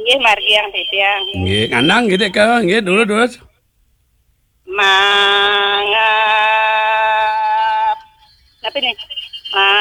Nggih Margiang Titiang. Nggih, nganang nggih Dik Ka, nggih dulu. Mangap. Tapi nih.